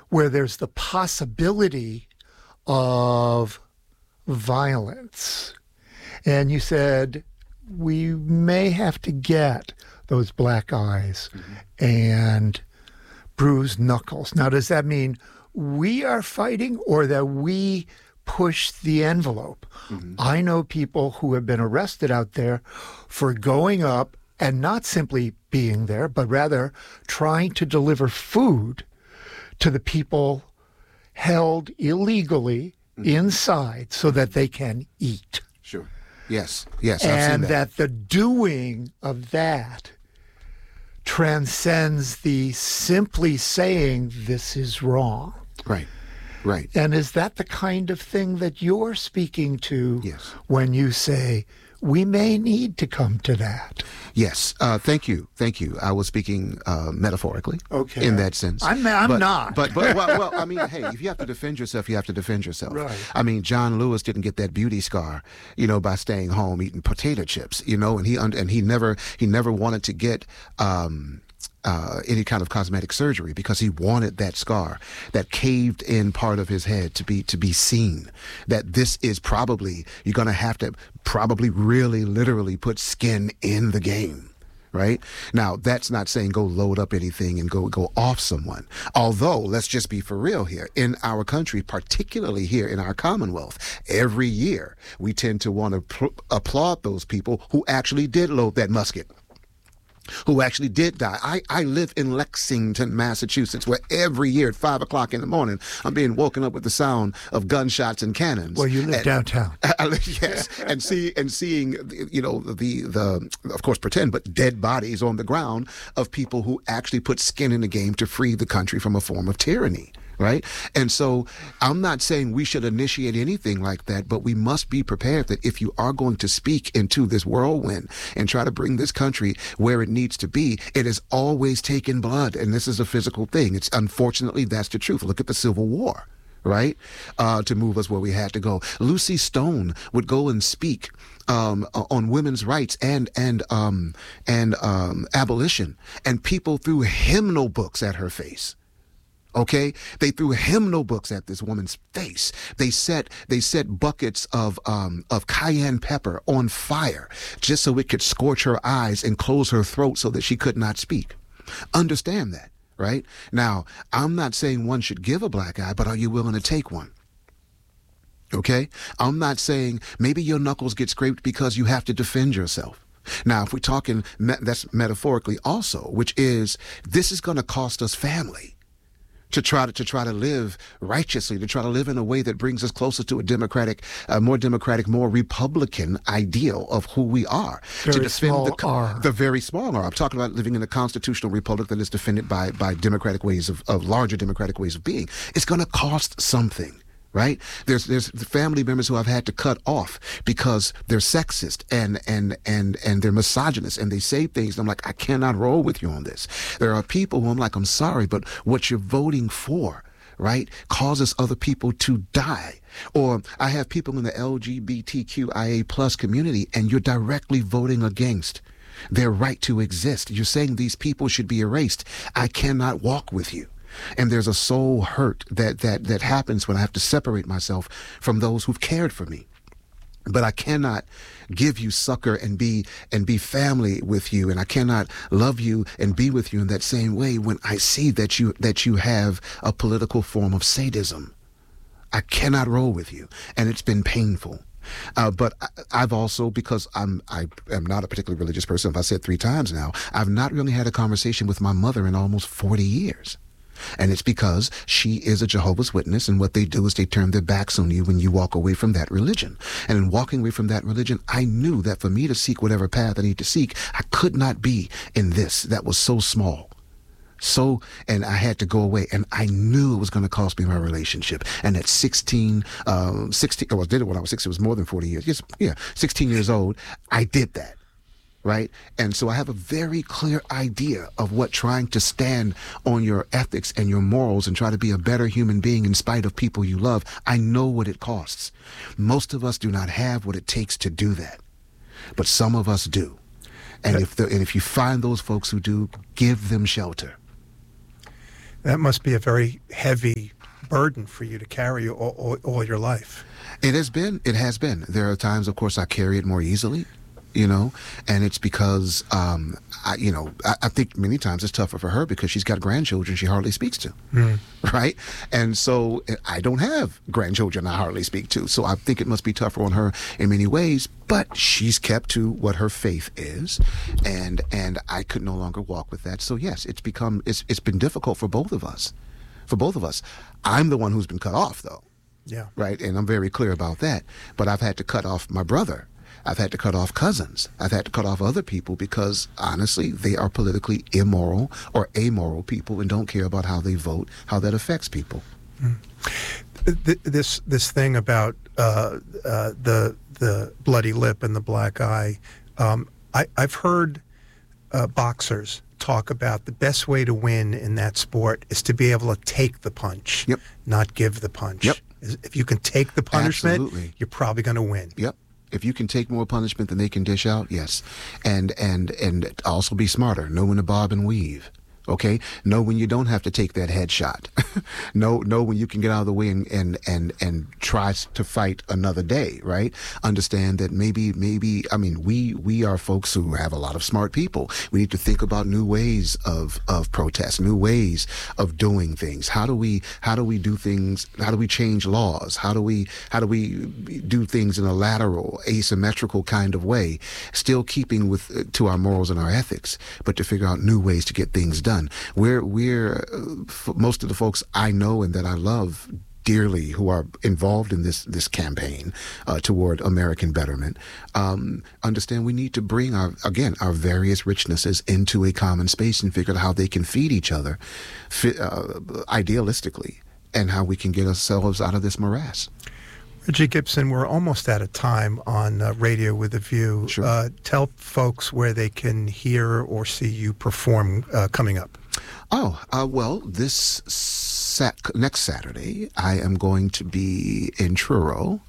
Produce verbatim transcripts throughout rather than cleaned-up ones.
where there's the possibility of violence. And you said, we may have to get those black eyes mm-hmm. and bruised knuckles. Now, does that mean we are fighting or that we push the envelope? Mm-hmm. I know people who have been arrested out there for going up and not simply being there, but rather trying to deliver food to the people held illegally mm-hmm. inside so that they can eat. Sure. Yes. Yes. I've and seen that. that the doing of that transcends the simply saying this is wrong. Right. Right. And is that the kind of thing that you're speaking to yes. when you say we may need to come to that? Yes. Uh, thank you. Thank you. I was speaking uh, metaphorically okay. in that sense. I'm, I'm but, not. But, but well, well, I mean, hey, if you have to defend yourself, you have to defend yourself. Right. I mean, John Lewis didn't get that beauty scar, you know, by staying home eating potato chips, you know, and he and he never he never wanted to get um, uh, any kind of cosmetic surgery because he wanted that scar, that caved in part of his head to be to be seen. That this is probably, you're going to have to probably really literally put skin in the game. Right? Now, that's not saying go load up anything and go go off someone. Although, let's just be for real here. In our country, particularly here in our Commonwealth, every year we tend to want to pr- applaud those people who actually did load that musket, who actually did die. I, I live in Lexington, Massachusetts, where every year at five o'clock in the morning, I'm being woken up with the sound of gunshots and cannons. Well, you live and, downtown. I, I, yes, and see and seeing, you know, the the of course pretend, but dead bodies on the ground of people who actually put skin in the game to free the country from a form of tyranny. Right? And so I'm not saying we should initiate anything like that, but we must be prepared that if you are going to speak into this whirlwind and try to bring this country where it needs to be, it has always taken blood. And this is a physical thing. It's unfortunately, that's the truth. Look at the Civil War. Right? Uh, to move us where we had to go. Lucy Stone would go and speak um, on women's rights and and um, and um, abolition, and people threw hymnal books at her face. Okay, they threw hymnal books at this woman's face. They set they set buckets of um, of cayenne pepper on fire just so it could scorch her eyes and close her throat so that she could not speak. Understand that, right? Now, I'm not saying one should give a black eye, but are you willing to take one? Okay, I'm not saying maybe your knuckles get scraped because you have to defend yourself. Now, if we're talking, that's metaphorically also, which is this is going to cost us family. To try to, to try to live righteously, to try to live in a way that brings us closer to a democratic, uh, more democratic, more Republican ideal of who we are. Very to defend small the, R. the very small R. I'm talking about living in a constitutional republic that is defended by by democratic ways of, of larger democratic ways of being. It's going to cost something. Right? There's there's family members who I've had to cut off because they're sexist and and and and they're misogynist and they say things. And I'm like, I cannot roll with you on this. There are people who I'm like, I'm sorry, but what you're voting for, right, causes other people to die. Or I have people in the L G B T Q I A plus community, and you're directly voting against their right to exist. You're saying these people should be erased. I cannot walk with you. And there's a soul hurt that, that, that happens when I have to separate myself from those who've cared for me. But I cannot give you succor and be and be family with you, and I cannot love you and be with you in that same way when I see that you that you have a political form of sadism. I cannot roll with you, and it's been painful. Uh, but I, I've also, because I'm I am not a particularly religious person, if I said three times now, I've not really had a conversation with my mother in almost forty years. And it's because she is a Jehovah's Witness, and what they do is they turn their backs on you when you walk away from that religion. And in walking away from that religion, I knew that for me to seek whatever path I need to seek, I could not be in this that was so small. So, and I had to go away, and I knew it was going to cost me my relationship. And at sixteen, um, sixteen, well, I did it when I was six, it was more than forty years. Yes, yeah, sixteen years old, I did that. Right? And so I have a very clear idea of what trying to stand on your ethics and your morals and try to be a better human being in spite of people you love. I know what it costs. Most of us do not have what it takes to do that, but some of us do. And if the, and if you find those folks who do, give them shelter. That must be a very heavy burden for you to carry all, all, all your life. It has been. It has been. There are times, of course, I carry it more easily, you know, and it's because, um, I, you know, I, I think many times it's tougher for her because she's got grandchildren she hardly speaks to, mm. right? And so I don't have grandchildren I hardly speak to, so I think it must be tougher on her in many ways. But she's kept to what her faith is, and and I could no longer walk with that. So yes, it's become it's it's been difficult for both of us, for both of us. I'm the one who's been cut off, though. Yeah. Right. And I'm very clear about that. But I've had to cut off my brother. I've had to cut off cousins. I've had to cut off other people because, honestly, they are politically immoral or amoral people and don't care about how they vote, how that affects people. Mm. This this thing about uh, uh, the the bloody lip and the black eye, um, I, I've heard uh, boxers talk about the best way to win in that sport is to be able to take the punch, yep. not give the punch. Yep. If you can take the punishment, Absolutely. You're probably going to win. Yep. If you can take more punishment than they can dish out, yes. And and and also be smarter. Know when to bob and weave. Okay? Know when you don't have to take that headshot. know know when you can get out of the way and, and, and, and try to fight another day, right? Understand that maybe, maybe, I mean, we, we are folks who have a lot of smart people. We need to think about new ways of, of protest, new ways of doing things. How do we, how do we do things? How do we change laws? How do we, how do we do things in a lateral, asymmetrical kind of way, still keeping with, uh, to our morals and our ethics, but to figure out new ways to get things done. We're, we're uh, most of the folks I know and that I love dearly who are involved in this this campaign uh, toward American betterment um, understand we need to bring our again our various richnesses into a common space and figure out how they can feed each other fi- uh, idealistically and how we can get ourselves out of this morass. Reggie Gibson, we're almost out of time on uh, Radio with a View. Sure. Uh, tell folks where they can hear or see you perform uh, coming up. Oh, uh, well, this sat- next Saturday, I am going to be in Truro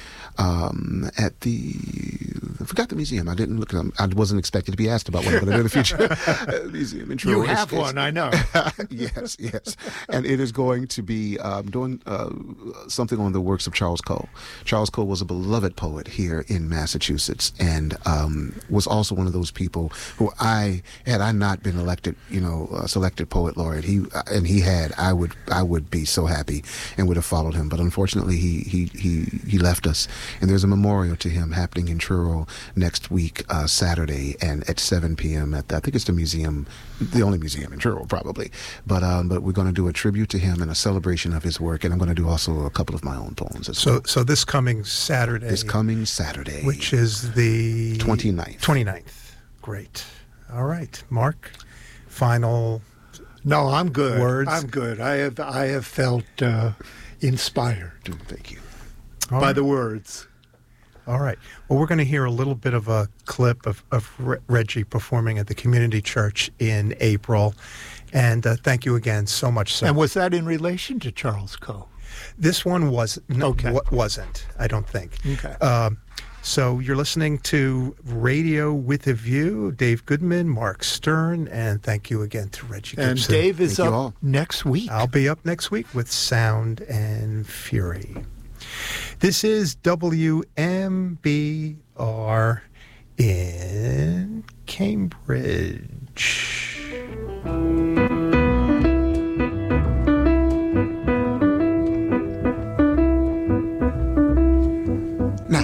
um, at the, I forgot the museum. I didn't look at them. I wasn't expected to be asked about one, but in the future, uh, museum in Truro. You have it's, one, it's, I know. yes, yes. And it is going to be um, doing uh, something on the works of Charles Cole. Charles Cole was a beloved poet here in Massachusetts and um, was also one of those people who I, had I not been elected, you know, uh, selected poet laureate, he and he had, I would I would be so happy and would have followed him. But unfortunately, he he he, he left us. And there's a memorial to him happening in Truro next week, uh, Saturday, and at seven p.m. at the, I think it's the museum, the only museum in Truro, probably. But um, but we're going to do a tribute to him and a celebration of his work, and I'm going to do also a couple of my own poems as so, well. So this coming Saturday. This coming Saturday. Which is the... twenty-ninth. twenty-ninth. Great. All right. Mark, final... No, I'm good. Words? I'm good. I have I have felt uh, inspired. Thank you. All by right. the words. All right. Well, we're going to hear a little bit of a clip of, of Re- Reggie performing at the Community Church in April. And uh, thank you again so much, sir. And was that in relation to Charles Cole? This one was, no, Okay. w- wasn't, I don't think. Okay. Um, so you're listening to Radio with a View, Dave Goodman, Mark Stern, and thank you again to Reggie Gibson. And Dave is Thank you up all. next week. I'll be up next week with Sound and Fury. This is W M B R in Cambridge. Now,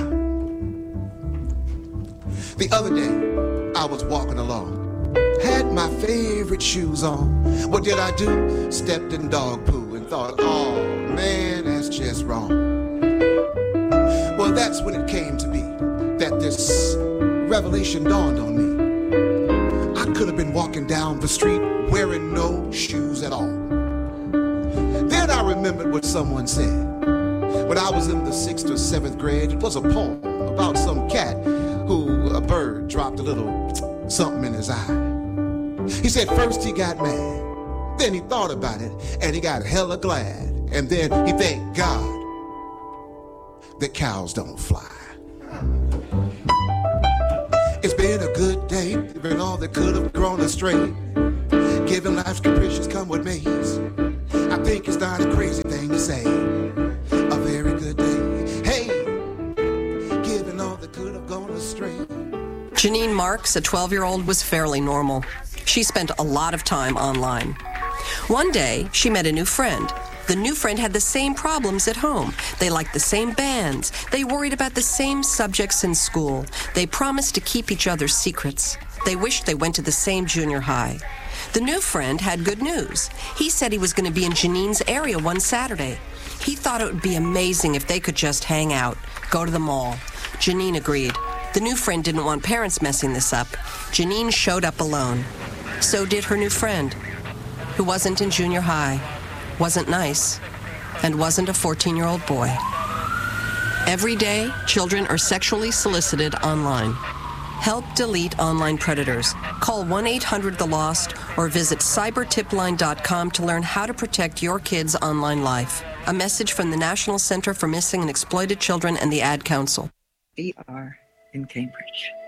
the other day, I was walking along, had my favorite shoes on. What did I do? Stepped in dog poo and thought, oh man, that's just wrong. Well, that's when it came to be that this revelation dawned on me. I could have been walking down the street wearing no shoes at all. Then I remembered what someone said. When I was in the sixth or seventh grade, it was a poem about some cat who a bird dropped a little something in his eye. He said first he got mad, then he thought about it, and he got hella glad. And then he thanked God that cows don't fly. It's been a good day, given all that could have grown astray. Given life's capricious come with maze. I think it's not a crazy thing to say. A very good day. Hey, given all that could have gone astray. Janine Marks, a twelve-year-old, was fairly normal. She spent a lot of time online. One day, she met a new friend. The new friend had the same problems at home. They liked the same bands. They worried about the same subjects in school. They promised to keep each other's secrets. They wished they went to the same junior high. The new friend had good news. He said he was going to be in Janine's area one Saturday. He thought it would be amazing if they could just hang out, go to the mall. Janine agreed. The new friend didn't want parents messing this up. Janine showed up alone. So did her new friend, who wasn't in junior high, wasn't nice, and wasn't a fourteen-year-old boy. Every day, children are sexually solicited online. Help delete online predators. Call one eight hundred the lost or visit cyber tip line dot com to learn how to protect your kids' online life. A message from the National Center for Missing and Exploited Children and the Ad Council. We are in Cambridge.